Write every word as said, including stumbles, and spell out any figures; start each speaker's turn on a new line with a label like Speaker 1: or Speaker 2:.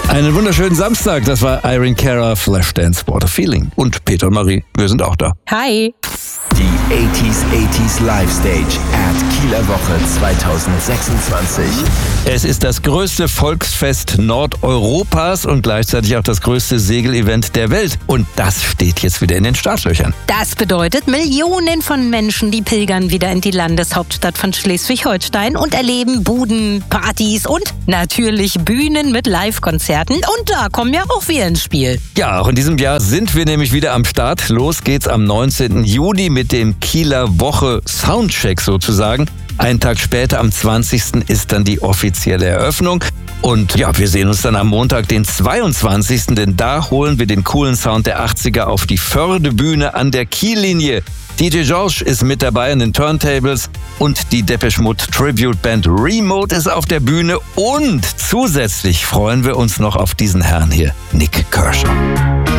Speaker 1: Einen wunderschönen Samstag, das war Irene Cara, Flashdance, What a Feeling. Und Peter und Marie, wir sind auch da.
Speaker 2: Hi.
Speaker 3: Die achtziger achtziger Live Stage at Kieler Woche zweitausendsechsundzwanzig.
Speaker 1: Es ist das größte Volksfest Nordeuropas und gleichzeitig auch das größte Segelevent der Welt. Und das steht jetzt wieder in den Startlöchern.
Speaker 2: Das bedeutet, Millionen von Menschen, die pilgern wieder in die Landeshauptstadt von Schleswig-Holstein und erleben Buden, Partys und natürlich Bühnen mit Live-Konzerten. Und da kommen ja auch wir ins Spiel.
Speaker 1: Ja, auch in diesem Jahr sind wir nämlich wieder am Start. Los geht's am neunzehnten Juni mit dem Kieler Woche Soundcheck sozusagen. Einen Tag später, am zwanzigsten ist dann die offizielle Eröffnung. Und ja, wir sehen uns dann am Montag, den zweiundzwanzigsten Denn da holen wir den coolen Sound der achtziger auf die Förde-Bühne an der Kiellinie. D J George ist mit dabei an den Turntables und die Depeche Mode Tribute Band Remote ist auf der Bühne. Und zusätzlich freuen wir uns noch auf diesen Herrn hier, Nik Kershaw.